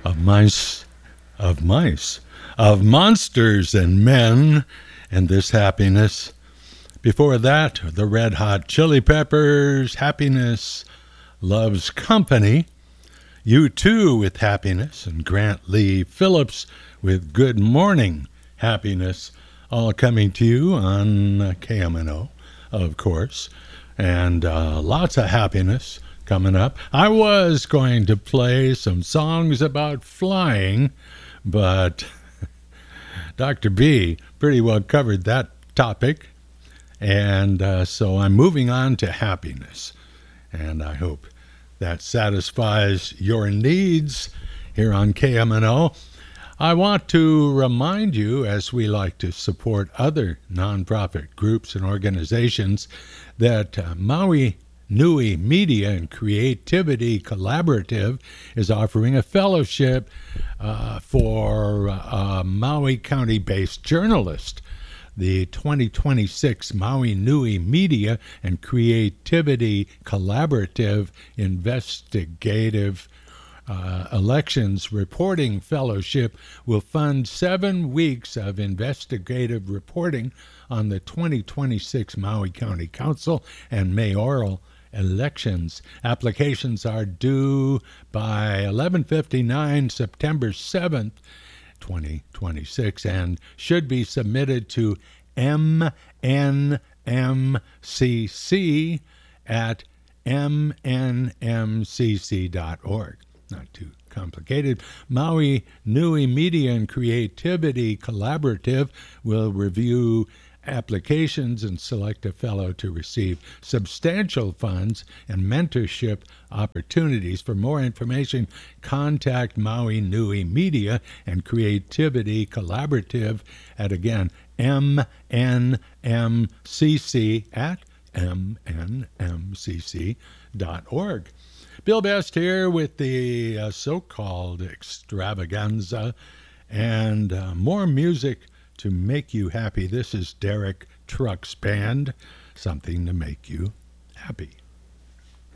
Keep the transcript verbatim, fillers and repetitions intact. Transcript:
of mice, of mice, of monsters and men, and this happiness. Before that, the Red Hot Chili Peppers, Happiness Loves Company. U two with Happiness, and Grant Lee Phillips with Good Morning Happiness, all coming to you on K M N O, of course, and uh, lots of happiness coming up. I was going to play some songs about flying, but Doctor B pretty well covered that topic, and uh, so I'm moving on to happiness, and I hope that satisfies your needs here on K M N O. I want to remind you, as we like to support other nonprofit groups and organizations, that uh, Maui Nui Media and Creativity Collaborative is offering a fellowship uh, for uh, a Maui County-based journalist. The twenty twenty-six Maui Nui Media and Creativity Collaborative Investigative uh, Elections Reporting Fellowship will fund seven weeks of investigative reporting on the twenty twenty-six Maui County Council and mayoral elections. Applications are due by eleven fifty-nine, September seventh, twenty twenty-six, and should be submitted to M N M C C at M N M C C dot org. Not too complicated. Maui Nui Media and Creativity Collaborative will review applications and select a fellow to receive substantial funds and mentorship opportunities. For more information, contact Maui Nui Media and Creativity Collaborative at, again, M N M C C at M N M C C dot org. Bill Best here with the uh, so-called extravaganza and uh, more music to make you happy. This is Derek Trucks Band, something to make you happy.